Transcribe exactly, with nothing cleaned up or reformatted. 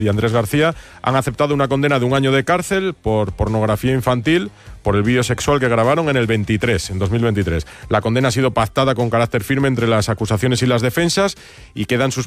y Andrés García han aceptado una condena de un año de cárcel por pornografía infantil por el vídeo sexual que grabaron en el veintitrés, en dos mil veintitrés. La condena ha sido pactada con carácter firme entre las acusaciones y las defensas y quedan suspendidas